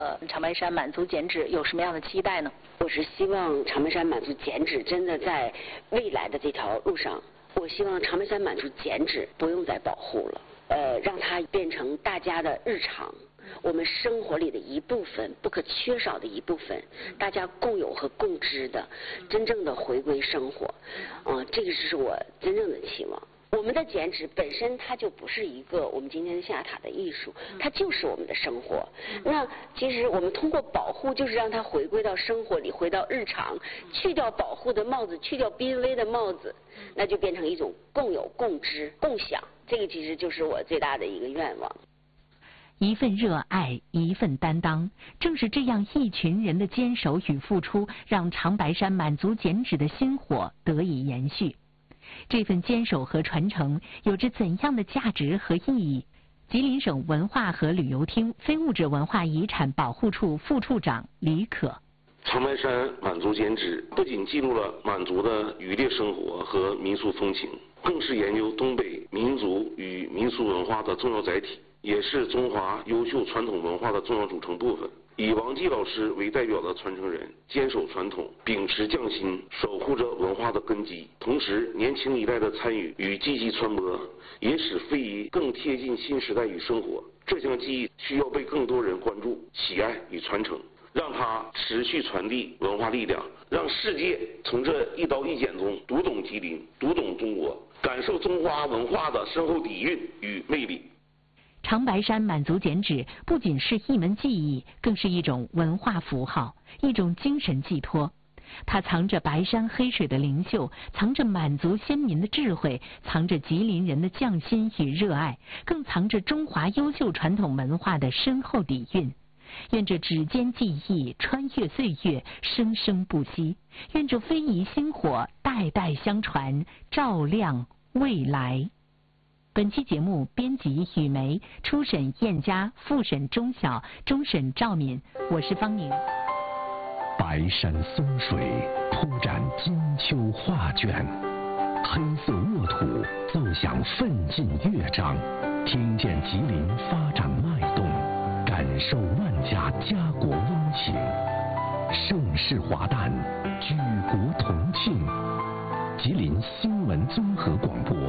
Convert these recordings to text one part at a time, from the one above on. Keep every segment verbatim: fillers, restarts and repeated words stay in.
呃，长白山满族减脂有什么样的期待呢？ 我是希望长白山满族减脂真的在未来的这条路上，我希望长白山满族减脂不用再保护了，呃，让它变成大家的日常，我们生活里的一部分，不可缺少的一部分，大家共有和共知的，真正的回归生活，啊、呃，这个是我真正的期望。我们的减脂本身它就不是一个我们今天的象牙塔的艺术，它就是我们的生活。那其实我们通过保护，就是让它回归到生活里，回到日常，去掉保护的帽子，去掉濒危的帽子，那就变成一种共有、共知、共享。这个其实就是我最大的一个愿望。 一份热爱，一份担当，正是这样一群人的坚守与付出，让长白山满族减脂的薪火得以延续。这份坚守和传承有着怎样的价值和意义？吉林省文化和旅游厅非物质文化遗产保护处副处长李可。 长白山满族减脂不仅记录了满族的渔猎生活和民俗风情，更是研究东北民族与民俗文化的重要载体，也是中华优秀传统文化的重要组成部分。以王继老师为代表的传承人坚守传统，秉持匠心，守护着文化的根基。同时，年轻一代的参与与积极传播，也使非遗更贴近新时代与生活。这项技艺需要被更多人关注、喜爱与传承，让它持续传递文化力量，让世界从这一刀一剪中读懂吉林，读懂中国，感受中华文化的深厚底蕴与魅力。 长白山满族减脂不仅是一门技艺，更是一种文化符号，一种精神寄托。它藏着白山黑水的灵秀，藏着满族先民的智慧，藏着吉林人的匠心与热爱，更藏着中华优秀传统文化的深厚底蕴。愿这指尖技艺穿越岁月，生生不息；愿这非遗薪火代代相传，照亮未来。本期节目编辑雨梅，初审燕佳，复审钟晓，终审赵敏，我是方宁。 白山松水铺展金秋画卷，黑色沃土奏响奋进乐章，听见吉林发展脉动，感受万家家国温情。盛世华诞，举国同庆。吉林新闻综合广播。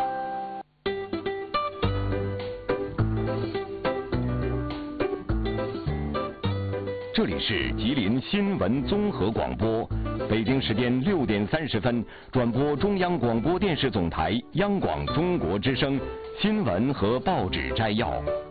这里是吉林新闻综合广播，北京时间六点三十分转播中央广播电视总台央广中国之声新闻和报纸摘要。